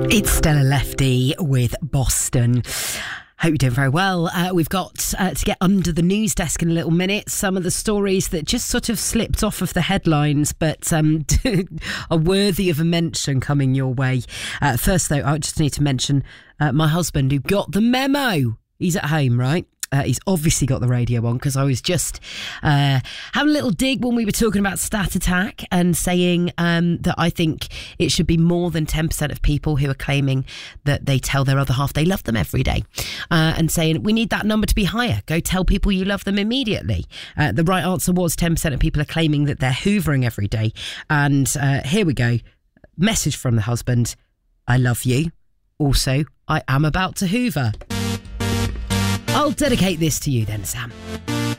It's Stella Lefty with Boston. Hope you're doing very well. We've got to get under the news desk in a little minute. Some of the stories that just sort of slipped off of the headlines, but are worthy of a mention coming your way. First, though, I just need to mention my husband who got the memo. He's at home, right? He's obviously got the radio on because I was just having a little dig when we were talking about Stat Attack and saying that I think it should be more than 10% of people who are claiming that they tell their other half they love them every day, and saying we need that number to be higher. Go tell people you love them immediately. The right answer was 10% of people are claiming that they're hoovering every day. And here we go. Message from the husband. I love you. Also, I am about to hoover. I'll dedicate this to you then, Sam.